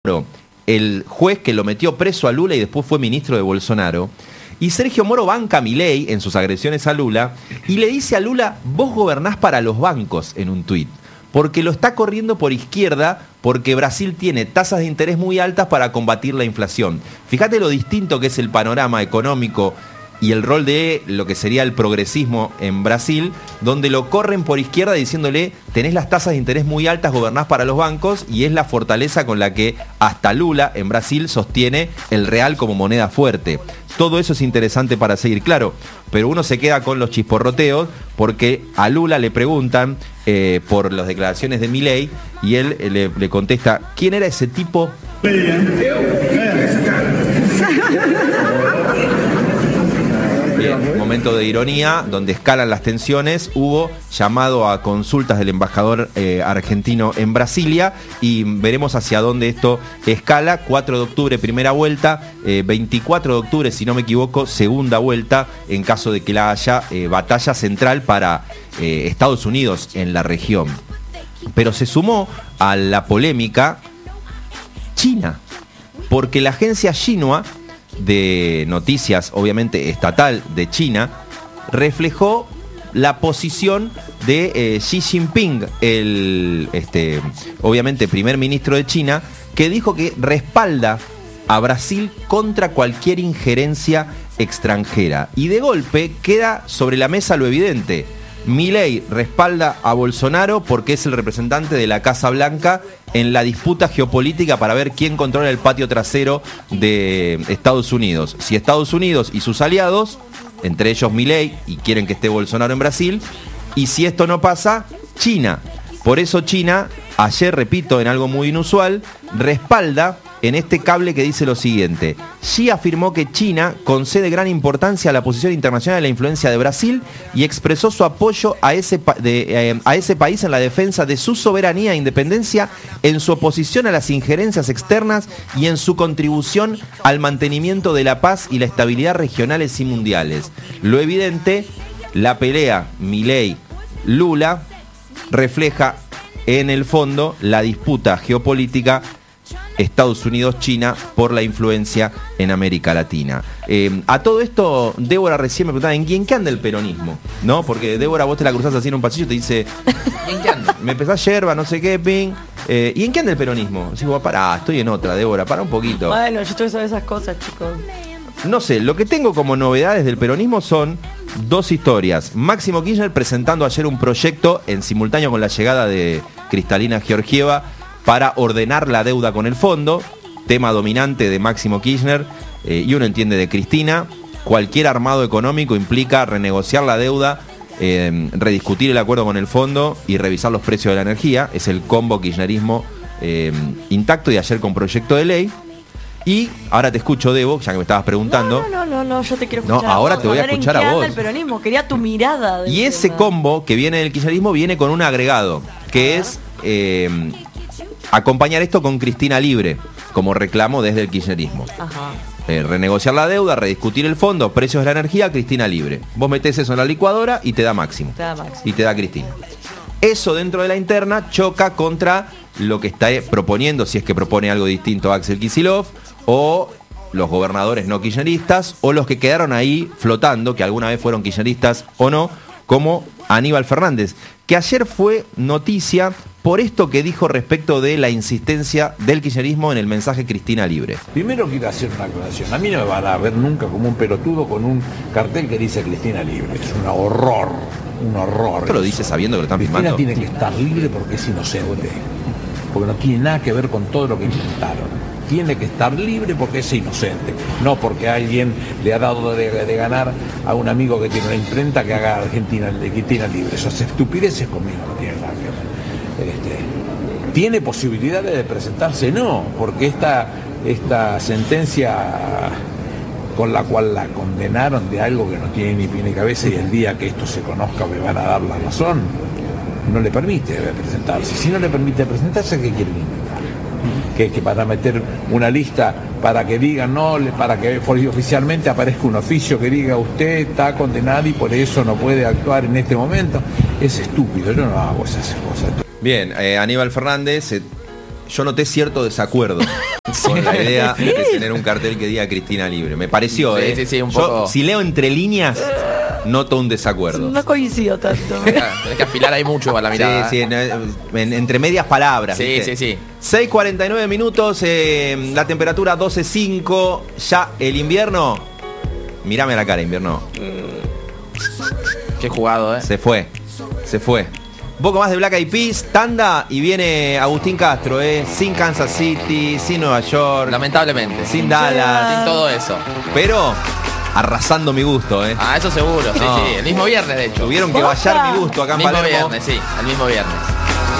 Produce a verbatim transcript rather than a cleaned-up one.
el juez que lo metió preso a Lula y después fue ministro de Bolsonaro. Y Sergio Moro banca a Milei en sus agresiones a Lula y le dice a Lula: vos gobernás para los bancos, en un tuit, porque lo está corriendo por izquierda, porque Brasil tiene tasas de interés muy altas para combatir la inflación. Fíjate lo distinto que es el panorama económico y el rol de lo que sería el progresismo en Brasil, donde lo corren por izquierda diciéndole: tenés las tasas de interés muy altas, gobernás para los bancos, y es la fortaleza con la que hasta Lula en Brasil sostiene el real como moneda fuerte. Todo eso es interesante para seguir, claro, pero uno se queda con los chisporroteos porque a Lula le preguntan eh, por las declaraciones de Milei y él eh, le, le contesta: ¿quién era ese tipo? Bien, momento de ironía, donde escalan las tensiones. Hubo llamado a consultas del embajador eh, argentino en Brasilia y veremos hacia dónde esto escala. cuatro de octubre, primera vuelta, eh, veinticuatro de octubre, si no me equivoco, segunda vuelta, en caso de que la haya, eh, batalla central para eh, Estados Unidos en la región. Pero se sumó a la polémica China, porque la agencia Xinhua de noticias, obviamente estatal, de China, reflejó la posición de eh, Xi Jinping, el este, obviamente primer ministro de China, que dijo que respalda a Brasil contra cualquier injerencia extranjera. Y de golpe queda sobre la mesa lo evidente: Milei respalda a Bolsonaro porque es el representante de la Casa Blanca en la disputa geopolítica para ver quién controla el patio trasero de Estados Unidos. Si Estados Unidos y sus aliados, entre ellos Milei, y quieren que esté Bolsonaro en Brasil, y si esto no pasa, China. Por eso China, ayer, repito, en algo muy inusual, respalda en este cable que dice lo siguiente: Xi afirmó que China concede gran importancia a la posición internacional de la influencia de Brasil y expresó su apoyo a ese, de, eh, a ese país en la defensa de su soberanía e independencia, en su oposición a las injerencias externas y en su contribución al mantenimiento de la paz y la estabilidad regionales y mundiales. Lo evidente, la pelea Milei-Lula refleja en el fondo la disputa geopolítica Estados Unidos-China por la influencia en América Latina. Eh, a todo esto, Débora recién me preguntaba: ¿en quién qué anda el peronismo? ¿No? Porque Débora, vos te la cruzás así en un pasillo y te dice: ¿en qué anda? Me empezás yerba, no sé qué, ping. Eh, ¿Y en qué anda el peronismo? Digo: pará, estoy en otra, Débora, pará un poquito. Bueno, yo tengo que saber esas cosas, chicos. No sé, lo que tengo como novedades del peronismo son dos historias. Máximo Kirchner presentando ayer un proyecto en simultáneo con la llegada de Cristalina Georgieva para ordenar la deuda con el fondo, tema dominante de Máximo Kirchner, eh, y uno entiende de Cristina. Cualquier armado económico implica renegociar la deuda, eh, rediscutir el acuerdo con el fondo y revisar los precios de la energía. Es el combo kirchnerismo eh, intacto, y ayer con proyecto de ley. Y ahora te escucho, Debo, ya que me estabas preguntando. No, no, no, no, yo te quiero escuchar. No, ahora te voy a escuchar a vos. El peronismo, quería tu mirada. Y ese tema. Combo que viene del kirchnerismo viene con un agregado, que es eh, acompañar esto con Cristina libre, como reclamo desde el kirchnerismo. Ajá. Eh, renegociar la deuda, rediscutir el fondo, precios de la energía, Cristina libre. Vos metés eso en la licuadora y te da Máximo. Te da Máximo. Y te da Cristina. Eso dentro de la interna choca contra lo que está proponiendo, si es que propone algo distinto, Axel Kicillof, o los gobernadores no kirchneristas, o los que quedaron ahí flotando, que alguna vez fueron kirchneristas o no, como Aníbal Fernández, que ayer fue noticia por esto que dijo respecto de la insistencia del kirchnerismo en el mensaje Cristina libre. Primero quiero hacer una aclaración: a mí no me van a ver nunca como un pelotudo con un cartel que dice Cristina libre. Es un horror, un horror. Esto lo dice sabiendo que lo están filmando. Cristina tiene que estar libre porque es inocente, porque no tiene nada que ver con todo lo que intentaron. Tiene que estar libre porque es inocente, no porque alguien le ha dado de, de ganar a un amigo que tiene una imprenta que haga Argentina, Argentina libre. Esas estupideces conmigo no tienen nada que ver. Este, ¿Tiene posibilidades de presentarse? No, porque esta, esta sentencia con la cual la condenaron de algo que no tiene ni pie ni cabeza, y el día que esto se conozca me van a dar la razón, no le permite presentarse. Si no le permite presentarse, ¿qué quieren inventar? Que, que para meter una lista para que digan, no, para que oficialmente aparezca un oficio que diga usted está condenado y por eso no puede actuar en este momento. Es estúpido, yo no hago esas cosas. Bien, eh, Aníbal Fernández, eh, yo noté cierto desacuerdo con la idea de tener un cartel que diga Cristina libre. Me pareció, Sí, ¿eh? sí, sí, un Yo, poco. si leo entre líneas, noto un desacuerdo. No coincido tanto. Tenés que afilar ahí mucho a la mirada. Sí, sí, en- en- entre medias palabras. Sí, ¿viste? sí, sí. seis cuarenta y nueve minutos, eh, la temperatura doce cinco, ya el invierno. Mírame la cara, invierno. Qué jugado, ¿eh? Se fue, se fue. Un poco más de Black Eyed Peas, tanda y viene Agustín Castro, ¿eh? Sin Kansas City, sin Nueva York, Lamentablemente. sin Dallas, Sin todo eso. pero arrasando mi gusto, ¿eh? Ah, eso seguro, sí, No. sí. El mismo viernes, de hecho. Tuvieron que ¡Posta! vallar mi gusto acá El en mismo Palermo. viernes, sí. El mismo viernes.